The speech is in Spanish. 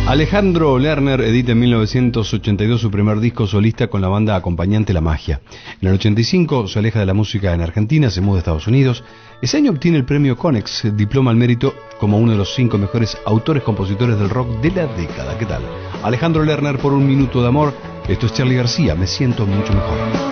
Alejandro Lerner edita en 1982 su primer disco solista con la banda acompañante La Magia. En el 85 se aleja de la música en Argentina, se muda a Estados Unidos. Ese año obtiene el premio Konex, diploma al mérito como uno de los 5 mejores autores-compositores del rock de la década. ¿Qué tal? Alejandro Lerner por Un Minuto de Amor. Esto es Charly García, me siento mucho mejor.